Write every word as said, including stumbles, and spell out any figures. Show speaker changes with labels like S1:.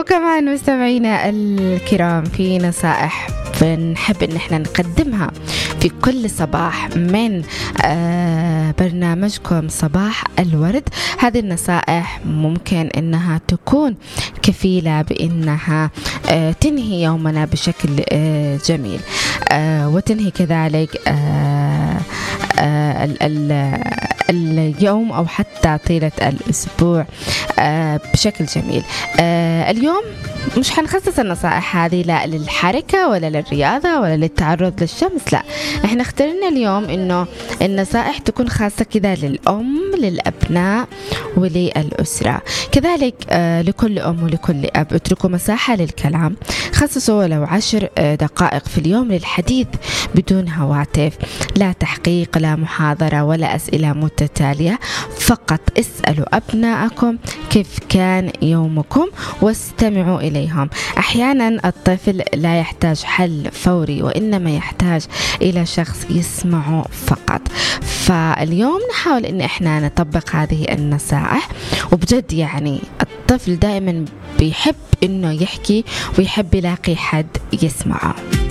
S1: وكمان مستمعينا الكرام في نصائح بنحب ان احنا نقدمها في كل صباح من آه برنامجكم صباح الورد. هذه النصائح ممكن انها تكون كفيلة بانها آه تنهي يومنا بشكل آه جميل، آه وتنهي كذلك آه آه ال ال اليوم أو حتى طيلة الأسبوع آه بشكل جميل. آه اليوم مش حنخصص النصائح هذه لا للحركة ولا للرياضة ولا للتعرض للشمس، لا احنا اخترنا اليوم انه النصائح تكون خاصة كذا للأم للأبناء وللأسرة كذلك. آه لكل أم ولكل أب اتركوا مساحة للكلام، خصصوا ولو عشر آه دقائق في اليوم للحديث بدون هواتف، لا تحقيق لا محاضرة ولا أسئلة متتالية، فقط اسألوا أبنائكم كيف كان يومكم واستمعوا إليهم. أحيانا الطفل لا يحتاج حل فوري وإنما يحتاج إلى شخص يسمعه فقط. فاليوم نحاول إن إحنا نطبق هذه النصائح، وبجد يعني الطفل دائما بيحب إنه يحكي ويحب يلاقي حد يسمعه.